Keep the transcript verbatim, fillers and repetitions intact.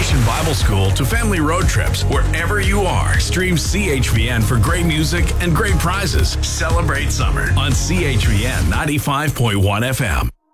Vacation Bible School to family road trips, wherever you are, stream C H V N for great music and great prizes. Celebrate summer on C H V N ninety-five point one F M.